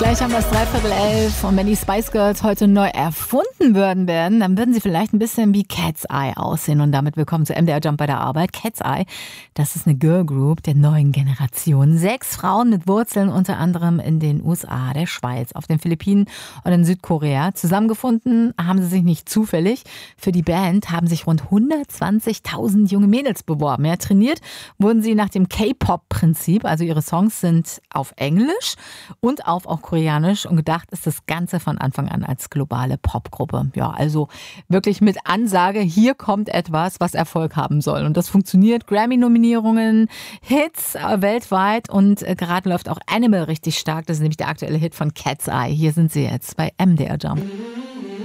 Gleich haben wir es 11:15 und wenn die Spice Girls heute neu erfunden werden, dann würden sie vielleicht ein bisschen wie Cat's Eye aussehen. Und damit willkommen zu MDR Jump bei der Arbeit. Cat's Eye, das ist eine Girl Group der neuen Generation. 6 Frauen mit Wurzeln unter anderem in den USA, der Schweiz, auf den Philippinen und in Südkorea. Zusammengefunden haben sie sich nicht zufällig. Für die Band haben sich rund 120.000 junge Mädels beworben. Ja, trainiert wurden sie nach dem K-Pop-Prinzip. Also ihre Songs sind auf Englisch und auf auch Koreanisch und gedacht ist das Ganze von Anfang an als globale Popgruppe. Ja, also wirklich mit Ansage, hier kommt etwas, was Erfolg haben soll. Und das funktioniert. Grammy-Nominierungen, Hits weltweit und gerade läuft auch Animal richtig stark. Das ist nämlich der aktuelle Hit von Cat's Eye. Hier sind sie jetzt bei MDR Jump.